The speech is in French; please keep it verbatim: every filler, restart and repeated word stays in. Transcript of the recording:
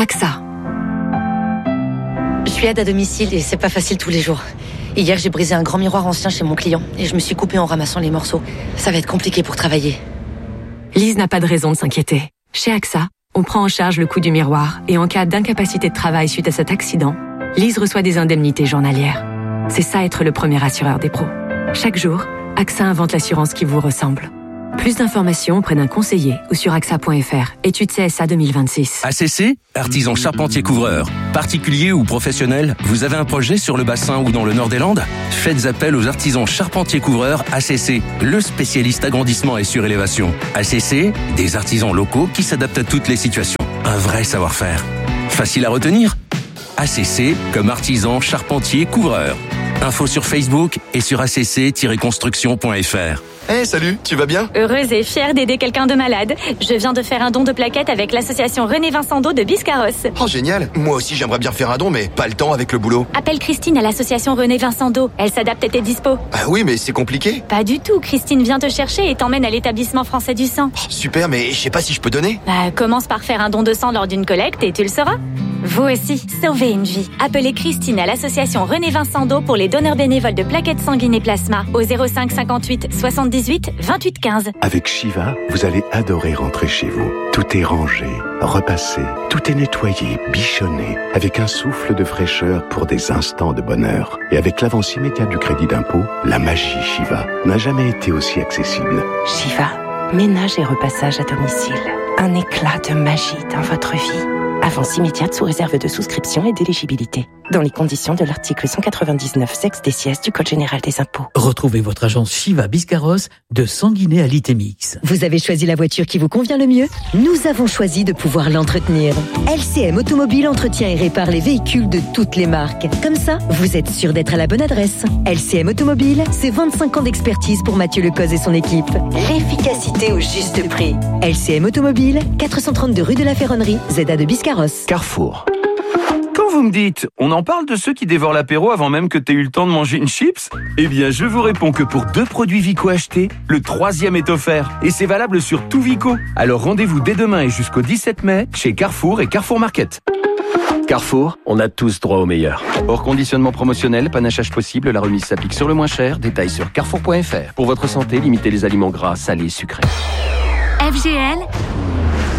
AXA. Je suis aide à domicile et c'est pas facile tous les jours. Hier, j'ai brisé un grand miroir ancien chez mon client et je me suis coupée en ramassant les morceaux. Ça va être compliqué pour travailler. Lise n'a pas de raison de s'inquiéter. Chez AXA, on prend en charge le coût du miroir et en cas d'incapacité de travail suite à cet accident, Lise reçoit des indemnités journalières. C'est ça être le premier assureur des pros. Chaque jour, AXA invente l'assurance qui vous ressemble. Plus d'informations auprès d'un conseiller ou sur A X A point F R. Étude C S A deux mille vingt-six. A C C, artisan charpentier couvreur. Particulier ou professionnel, vous avez un projet sur le bassin ou dans le nord des Landes? Faites appel aux artisans charpentiers couvreurs A C C, le spécialiste agrandissement et surélévation. A C C, des artisans locaux qui s'adaptent à toutes les situations. Un vrai savoir-faire. Facile à retenir? A C C comme artisan charpentier couvreur. Info sur Facebook et sur a c c tiret construction point f r. Hey, salut, tu vas bien? Heureuse et fière d'aider quelqu'un de malade. Je viens de faire un don de plaquettes avec l'association René Vincent d'Eau de Biscarrosse. Oh, génial. Moi aussi, j'aimerais bien faire un don, mais pas le temps avec le boulot. Appelle Christine à l'association René Vincent d'Eau. Elle s'adapte à tes dispos. Ah oui, mais c'est compliqué. Pas du tout. Christine vient te chercher et t'emmène à l'établissement français du sang. Oh, super, mais je sais pas si je peux donner. Bah, commence par faire un don de sang lors d'une collecte et tu le sauras. Vous aussi, sauvez une vie. Appelez Christine à l'association René Vincent d'Eau pour les donneurs bénévoles de plaquettes sanguines et plasma au zéro cinq cinquante-huit soixante-dix-huit vingt-huit quinze. Avec Shiva, vous allez adorer rentrer chez vous. Tout est rangé, repassé, tout est nettoyé, bichonné, avec un souffle de fraîcheur pour des instants de bonheur. Et avec l'avance immédiate du crédit d'impôt, la magie Shiva n'a jamais été aussi accessible. Shiva, ménage et repassage à domicile. Un éclat de magie dans votre vie. Avance immédiate sous réserve de souscription et d'éligibilité. Dans les conditions de l'article cent quatre-vingt-dix-neuf sexe des sièges du Code général des impôts. Retrouvez votre agence Shiva Biscarrosse de Sanguinet à Litemix. Vous avez choisi la voiture qui vous convient le mieux? Nous avons choisi de pouvoir l'entretenir. L C M Automobile entretient et répare les véhicules de toutes les marques. Comme ça, vous êtes sûr d'être à la bonne adresse. L C M Automobile, c'est vingt-cinq ans d'expertise pour Mathieu Lecoz et son équipe. L'efficacité au juste prix. L C M Automobile, quatre cent trente-deux rue de la Ferronnerie, Z A de Biscarrosse. Carrefour. Quand vous me dites, on en parle de ceux qui dévorent l'apéro avant même que t'aies eu le temps de manger une chips? Eh bien, je vous réponds que pour deux produits Vico achetés, le troisième est offert. Et c'est valable sur tout Vico. Alors rendez-vous dès demain et jusqu'au dix-sept mai chez Carrefour et Carrefour Market. Carrefour, on a tous droit au meilleur. Hors conditionnement promotionnel, panachage possible, la remise s'applique sur le moins cher. Détails sur carrefour point f r. Pour votre santé, limitez les aliments gras, salés, sucrés. F G L